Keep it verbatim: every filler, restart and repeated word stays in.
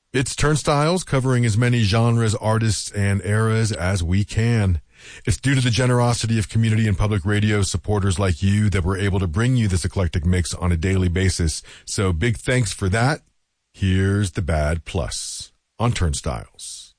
It's Turnstiles, covering as many genres, artists, and eras as we can. It's due to the generosity of community and public radio supporters like you that we're able to bring you this eclectic mix on a daily basis. So big thanks for that. Here's the Bad Plus on Turnstiles.